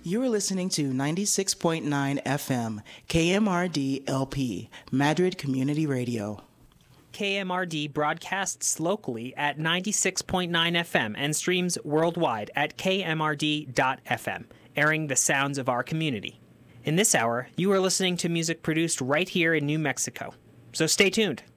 You are listening to 96.9 FM, KMRD LP, Madrid Community Radio. KMRD broadcasts locally at 96.9 FM and streams worldwide at kmrd.fm, airing the sounds of our community. In this hour, you are listening to music produced right here in New Mexico. So stay tuned.